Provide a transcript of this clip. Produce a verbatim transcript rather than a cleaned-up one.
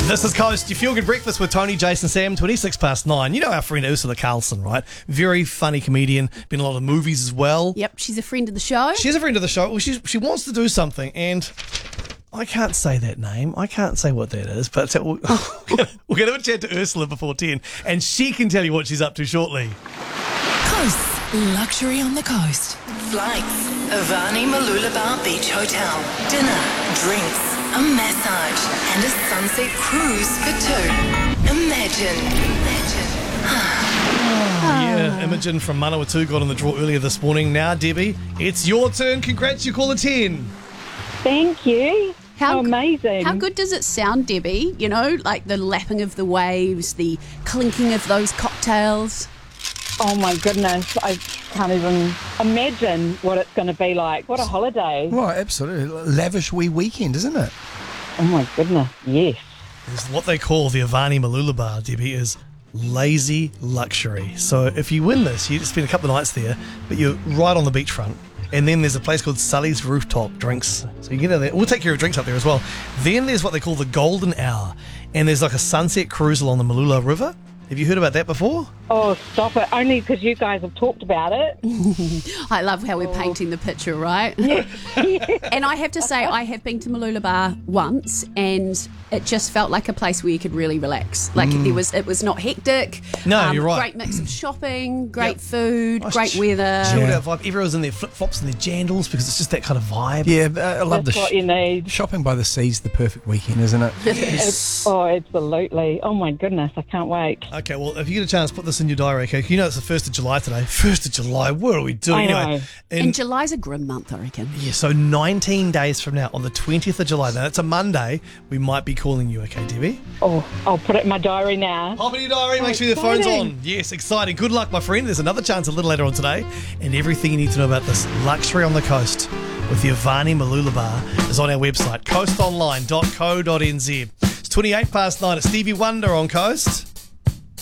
This is Coast, your feel-good breakfast with Tony, Jason, Sam, twenty-six past nine. You know our friend Ursula Carlson, right? Very funny comedian, been in a lot of movies as well. Yep, she's a friend of the show. She's a friend of the show. Well, she's, she wants to do something, and I can't say that name. I can't say what that is, but we'll, we're going to have a chat to Ursula before ten, and she can tell you what she's up to shortly. Coast. Luxury on the coast. Flights. Avani Mooloolaba Beach Hotel. Dinner. Drinks. A massage. And a sunset cruise for two. Imagine. Imagine. Yeah, Imogen from Manawatu got in the draw earlier this morning. Now, Debbie, it's your turn. Congrats, you call a ten. Thank you. How How amazing. How good does it sound, Debbie? You know, like the lapping of the waves, the clinking of those cocktails. Oh my goodness, I can't even imagine what it's going to be like. What a holiday. Well, absolutely. Lavish wee weekend, isn't it? Oh my goodness, yes. Is what they call the Avani Mooloolaba, Debbie, is lazy luxury. So if you win this, you spend a couple of nights there, but you're right on the beachfront. And then there's a place called Sully's Rooftop Drinks. So you get in there. We'll take care of drinks up there as well. Then there's what they call the Golden Hour. And there's like a sunset cruise along the Mooloolah River. Have you heard about that before? Oh, stop it. Only because you guys have talked about it. I love how we're painting the picture, right? And I have to say, I have been to Mooloolaba once, and it just felt like a place where you could really relax. Like Mm. it was, it was not hectic. No, you're right. Great mix of shopping, great Yep. food, Nice great ch- weather. Chilled out vibe. Everyone's in their flip-flops and their jandals because it's just that kind of vibe. Yeah, uh, I love That's the what you need. shopping by the sea's the perfect weekend, isn't it? It's, oh, absolutely. Oh my goodness, I can't wait. Okay, well, if you get a chance, put this in your diary, okay? You know it's the first of July today. first of July, what are we doing? I Anyway, know. in- And July's a grim month, I reckon. yeah, so nineteen days from now, on the twentieth of July, now that's a Monday, we might be calling you, okay, Debbie? Oh, I'll put it in my diary now. Hop in your diary, make sure the phone's exciting. on. Yes, exciting. Good luck, my friend. There's another chance a little later on today. And everything you need to know about this luxury on the coast with the Avani Mooloolaba is on our website, coast online dot co dot n z. It's twenty-eight past nine. It's Stevie Wonder on Coast.